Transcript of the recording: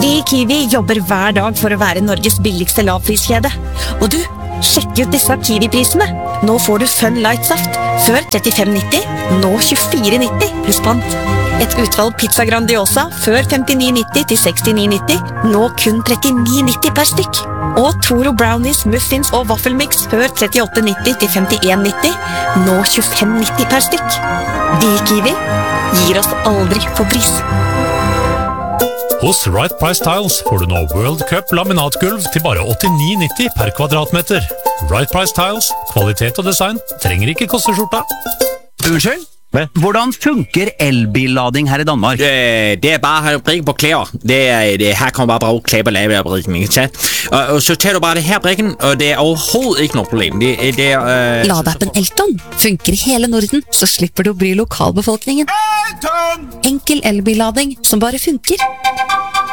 Vi I Kiwi jobber hver dag for å være Norges billigste lavpriskjede. Og du, sjekk ut disse Kiwi-prisene. Nå får du Fun Light-saft, før 35,90, nå 24,90 pluss pant. Et utvalg pizza Grandiosa, før 59,90 til 69,90, nå kun 39,90 per stykk. Og Toro Brownies, muffins og waffelmix, før 38,90 til 51,90, nå 25,90 per stykk. Vi I Kiwi gir oss aldri på pris. Hos Right Price Tiles får du nå World Cup laminatgulv til bare 89,90 per kvadratmeter. Right Price Tiles, kvalitet og design, trenger ikke koste skjorta. Unnskyld? Hvordan funker elbillading her I Danmark? Det bare brikke på klær. Her kan man bare bruge klær på lavebrikken, ikke sant? Og så tager du bare det her brikken, og det overhovedet ikke noe problem. Ladeappen Elton funker I hele Norden, så slipper du å bry lokalbefolkningen. Enkel elbillading som bare funker.